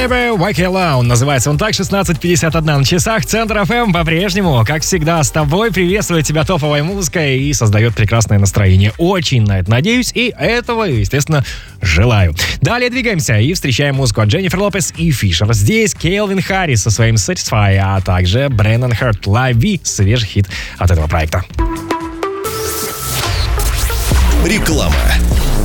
Baby, Wake Alone. Называется он так, 16:51 на часах. Центр FM по-прежнему, как всегда, с тобой. Приветствует тебя топовая музыка и создает прекрасное настроение. Очень на это надеюсь и этого, естественно, желаю. Далее двигаемся и встречаем музыку от Дженнифер Лопес и Фишер. Здесь Кельвин Харрис со своим Satisfy, а также Брэннон Хёрд Лови, свежий хит от этого проекта. Реклама.